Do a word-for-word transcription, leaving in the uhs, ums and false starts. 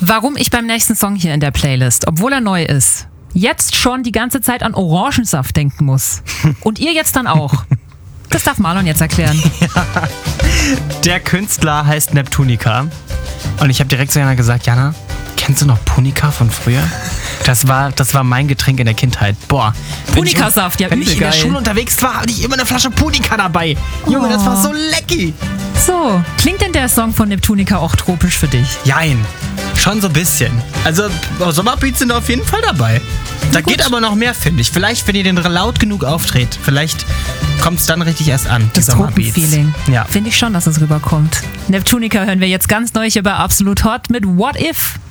Warum ich beim nächsten Song hier in der Playlist, obwohl er neu ist, jetzt schon die ganze Zeit an Orangensaft denken muss. Und ihr jetzt dann auch. Das darf Marlon jetzt erklären. Ja. Der Künstler heißt Neptunica. Und ich habe direkt zu Jana gesagt, Jana, kennst du noch Punika von früher? Das war, das war mein Getränk in der Kindheit. Boah. Punika-Saft, ja, Wenn ich in der übel geil. Schule unterwegs war, hatte ich immer eine Flasche Punika dabei. Junge, Oh. das war so lecky. So, klingt denn der Song von Neptunica auch tropisch für dich? Jein. Schon so ein bisschen. Also Sommerbeats sind auf jeden Fall dabei. Da gut. geht aber noch mehr, finde ich. Vielleicht, wenn ihr den laut genug auftritt, vielleicht kommt es dann richtig erst an. Das die Sommerbeats. Tropenfeeling. Ja. Finde ich schon, dass es rüberkommt. Neptunica hören wir jetzt ganz neu hier bei Absolut Hot mit What If.